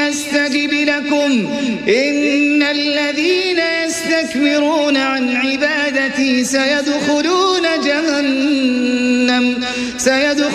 يستجب لكم إن الذين يستكبرون عن عبادتي سيدخلون جهنم